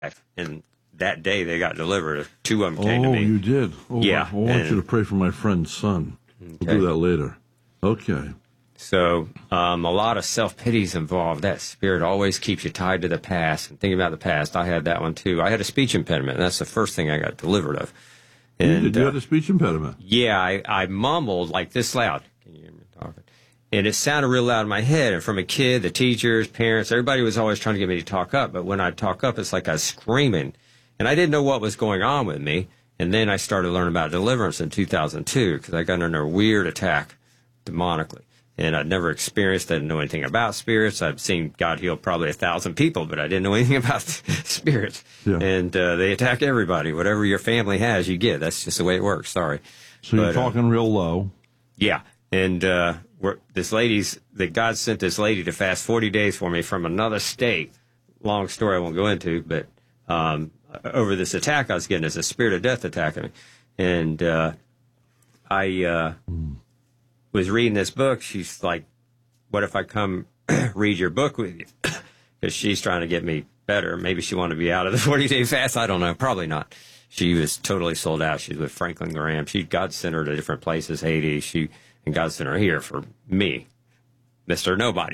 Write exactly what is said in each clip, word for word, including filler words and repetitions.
And that day they got delivered. Two of them came oh, to me. Oh, you did? Oh, yeah. I, I want and, you to pray for my friend's son. Okay. We'll do that later. Okay. So um, a lot of self-pity is involved. That spirit always keeps you tied to the past. And thinking about the past, I had that one too. I had a speech impediment, and that's the first thing I got delivered of. And, you did? You uh, had a speech impediment? Yeah, I, I mumbled like this loud. Can you hear me talking? And it sounded real loud in my head. And from a kid, the teachers, parents, everybody was always trying to get me to talk up. But when I talk up, it's like I was screaming. And I didn't know what was going on with me. And then I started learning about deliverance in two thousand two because I got under a weird attack demonically. And I'd never experienced, I didn't know anything about spirits. I've seen God heal probably a thousand people, but I didn't know anything about spirits. Yeah. And uh, they attack everybody. Whatever your family has, you get. That's just the way it works. Sorry. So but, you're talking uh, real low. Yeah. And uh, we're, this lady's, that God sent this lady to fast forty days for me from another state. Long story I won't go into, but um, over this attack I was getting, as a spirit of death attacking me. And uh, I... Uh, mm. was reading this book. She's like, what if I come read your book with you? Because she's trying to get me better. Maybe she wanted to be out of the forty-day fast. I don't know. Probably not. She was totally sold out. She's with Franklin Graham. She God sent her to different places, Haiti. She and God sent her here for me, Mister Nobody.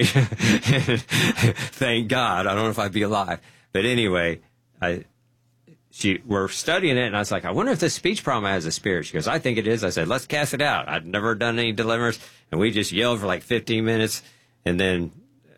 Thank God. I don't know if I'd be alive. But anyway, I... She, we're studying it, and I was like, I wonder if this speech problem has a spirit. She goes, I think it is. I said, let's cast it out. I'd never done any deliverance, and we just yelled for like fifteen minutes, and then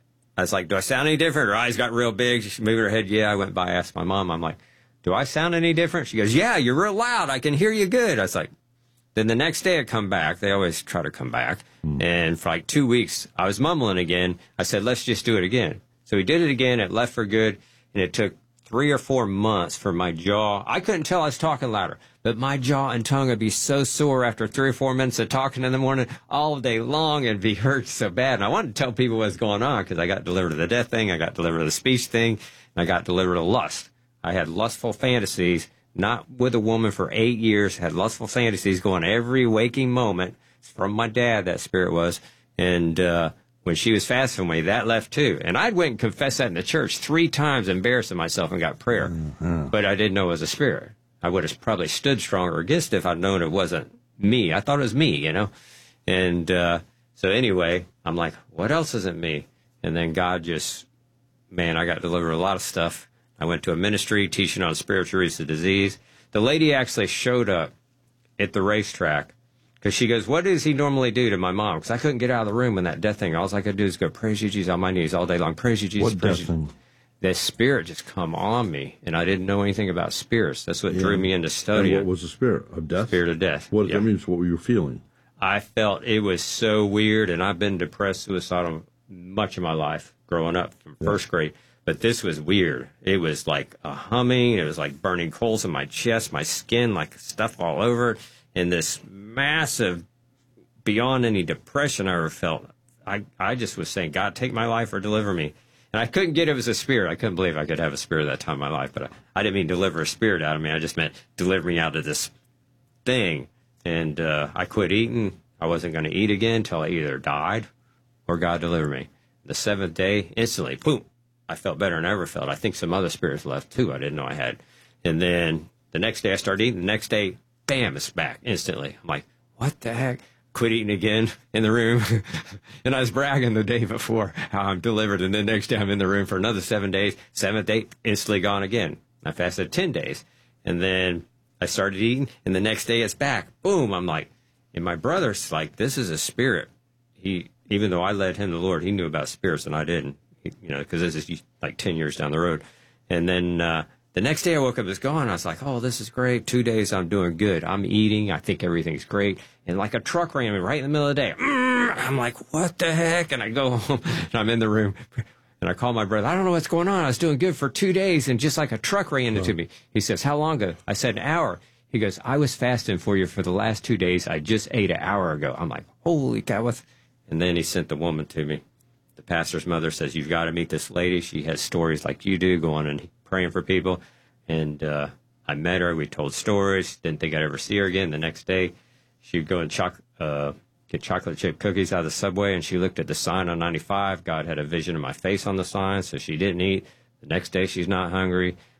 I was like, do I sound any different? Her eyes got real big. She moved her head. Yeah, I went by, asked my mom. I'm like, do I sound any different? She goes, yeah, you're real loud. I can hear you good. I was like, then the next day I come back. They always try to come back, mm. and for like two weeks, I was mumbling again. I said, let's just do it again. So we did it again. It left for good, and it took three or four months for my jaw. I couldn't tell I was talking louder, but my jaw and tongue would be so sore after three or four minutes of talking in the morning all day long. It'd be hurt so bad. And I wanted to tell people what's going on because I got delivered of the death thing. I got delivered of the speech thing. And I got delivered of lust. I had lustful fantasies, not with a woman for eight years, had lustful fantasies going every waking moment. It's from my dad, that spirit was. And, uh, when she was fasting with me, that left too. And I'd went and confessed that in the church three times, embarrassing myself, and got prayer. Mm-hmm. But I didn't know it was a spirit. I would have probably stood stronger against it if I'd known it wasn't me. I thought it was me, you know. And uh, so anyway, I'm like, what else isn't me? And then God just, man, I got delivered a lot of stuff. I went to a ministry teaching on spiritual roots of disease. The lady actually showed up at the racetrack. Because she goes, what does he normally do to my mom? Because I couldn't get out of the room when that death thing. All I could do is go, praise you, Jesus, on my knees all day long. Praise you, Jesus. What praise death you. thing? That spirit just come on me, and I didn't know anything about spirits. That's what yeah. drew me into studying. And what was the spirit of death? Spirit of death. What yeah. that means? What were you feeling? I felt it was so weird, and I've been depressed, suicidal much of my life growing up from yeah. first grade. But this was weird. It was like a humming. It was like burning coals in my chest, my skin, like stuff all over, and this massive, beyond any depression I ever felt. I, I just was saying, God, take my life or deliver me. And I couldn't get it as a spirit. I couldn't believe I could have a spirit that time in my life. But I, I didn't mean deliver a spirit out of me. I just meant deliver me out of this thing. And uh, I quit eating. I wasn't going to eat again until I either died or God delivered me. The seventh day, instantly, boom, I felt better than I ever felt. I think some other spirits left, too. I didn't know I had. And then the next day I started eating. The next day, bam, it's back instantly. I'm like, what the heck? Quit eating again in the room. And I was bragging the day before how I'm delivered. And then next day I'm in the room for another seven days. Seventh day, instantly gone again. I fasted ten days. And then I started eating. And the next day it's back. Boom. I'm like, and my brother's like, this is a spirit. He, even though I led him to the Lord, he knew about spirits and I didn't, he, you know, because this is like ten years down the road. And then, uh, the next day I woke up, it's gone. I was like, oh, this is great. Two days I'm doing good. I'm eating. I think everything's great. And like a truck ran me right in the middle of the day. Mm, I'm like, what the heck? And I go home and I'm in the room and I call my brother. I don't know what's going on. I was doing good for two days and just like a truck ran into oh. me. He says, how long ago? I said, an hour. He goes, I was fasting for you for the last two days. I just ate an hour ago. I'm like, holy cow. And then he sent the woman to me. The pastor's mother says, you've got to meet this lady. She has stories like you do, going and praying for people. And uh, I met her. We told stories. Didn't think I'd ever see her again. The next day, she'd go and choc- uh, get chocolate chip cookies out of the Subway, and she looked at the sign on ninety-five. God had a vision of my face on the sign, so she didn't eat. The next day, she's not hungry.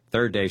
Third day,